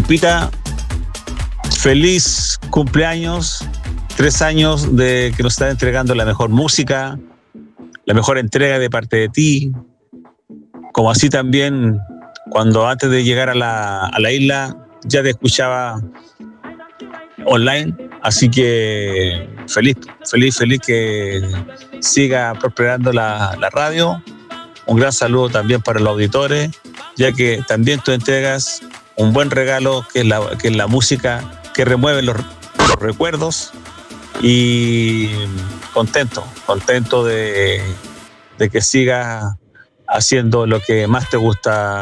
Chumpita, feliz cumpleaños, 3 años de que nos estás entregando la mejor música, la mejor entrega de parte de ti, como así también cuando antes de llegar a la isla ya te escuchaba online, así que feliz que siga prosperando la radio. Un gran saludo también para los auditores, ya que también tú entregas un buen regalo que es la música que remueve los recuerdos, y contento de que sigas haciendo lo que más te gusta